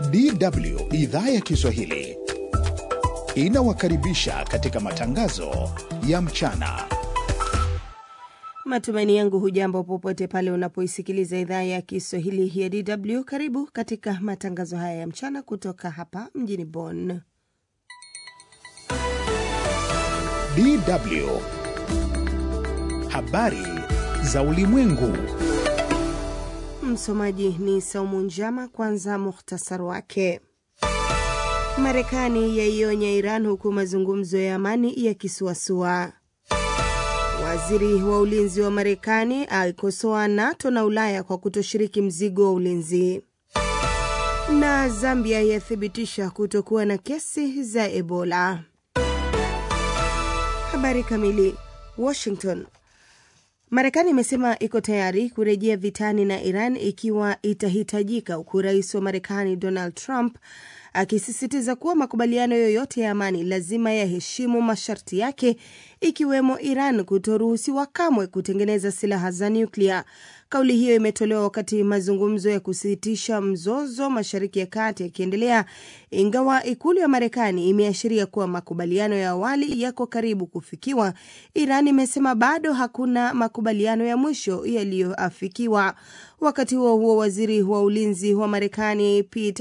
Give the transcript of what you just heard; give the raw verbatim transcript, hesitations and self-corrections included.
D W Idhaa ya Kiswahili inawakaribisha katika matangazo ya mchana. Matumaini yangu hujambo popote pale unapoisikiliza idhaa ya Kiswahili ya D W. Karibu katika matangazo haya ya mchana kutoka hapa mjini Bonn. D W Habari za ulimwengu. Msomaji ni Saumu Njama. Kwanza muhtasari wake. Marekani yaionya Iran huku mazungumzo ya amani yakisuasua. Waziri wa ulinzi wa Marekani aikosoa NATO na Ulaya kwa kutoshiriki mzigo wa ulinzi. Na Zambia yathibitisha kutokuwa na kesi za Ebola. Habari kamili. Washington. Marekani imesema iko tayari kurejea vitani na Iran ikiwa itahitajika, huku rais wa Marekani Donald Trump akisisitiza kuwa makubaliano yoyote ya amani lazima yaheshimu masharti yake, ikiwemo Iran kutoruhusiwa kamwe kutengeneza silaha za nyuklia. Kauli hiyo imetolewa wakati mazungumzo ya kusitisha mzozo Mashariki ya Kati yakiendelea, ingawa ikulu ya Marekani imeashiria kuwa makubaliano ya awali yako karibu kufikiwa. Iran imesema bado hakuna makubaliano ya mwisho yaliyoafikiwa. Wakati huo huo, waziri wa ulinzi wa Marekani Pete